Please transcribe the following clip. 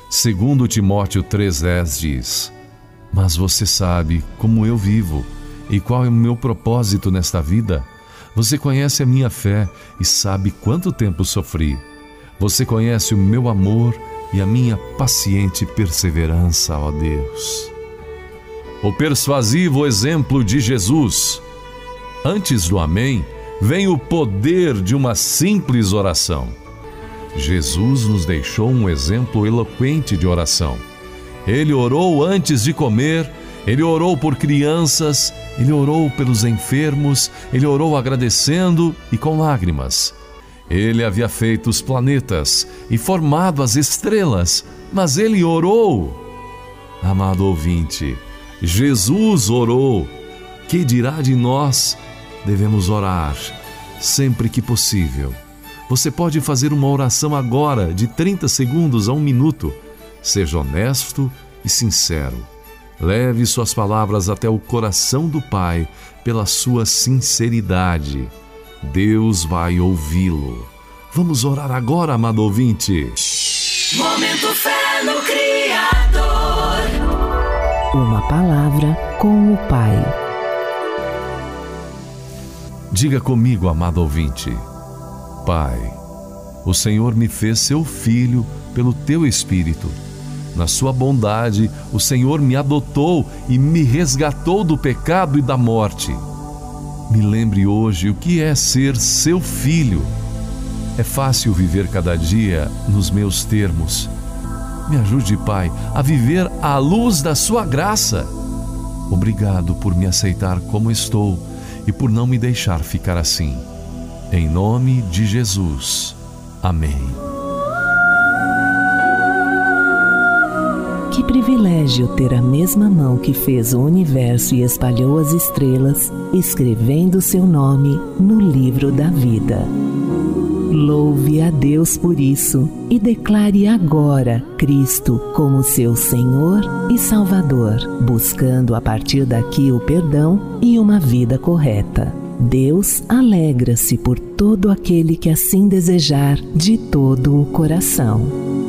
Segundo Timóteo 3,10 diz: mas você sabe como eu vivo e qual é o meu propósito nesta vida. Você conhece a minha fé e sabe quanto tempo sofri. Você conhece o meu amor e a minha paciente perseverança, ó Deus. O persuasivo exemplo de Jesus. Antes do amém, vem o poder de uma simples oração. Jesus nos deixou um exemplo eloquente de oração. Ele orou antes de comer, ele orou por crianças, ele orou pelos enfermos, ele orou agradecendo e com lágrimas. Ele havia feito os planetas e formado as estrelas, mas ele orou. Amado ouvinte, Jesus orou. Que dirá de nós? Devemos orar sempre que possível. Você pode fazer uma oração agora de 30 segundos a 1 minuto. Seja honesto e sincero. Leve suas palavras até o coração do Pai pela sua sinceridade. Deus vai ouvi-lo. Vamos orar agora, amado ouvinte. Momento Fé no Criador. Uma palavra com o Pai. Diga comigo, amado ouvinte. Pai, o Senhor me fez seu filho pelo teu Espírito. Na sua bondade, o Senhor me adotou e me resgatou do pecado e da morte. Me lembre hoje o que é ser seu filho. É fácil viver cada dia nos meus termos. Me ajude, Pai, a viver à luz da sua graça. Obrigado por me aceitar como estou e por não me deixar ficar assim. Em nome de Jesus. Amém. Que privilégio ter a mesma mão que fez o universo e espalhou as estrelas, escrevendo seu nome no livro da vida. Louve a Deus por isso e declare agora Cristo como seu Senhor e Salvador, buscando a partir daqui o perdão e uma vida correta. Deus alegra-se por todo aquele que assim desejar de todo o coração.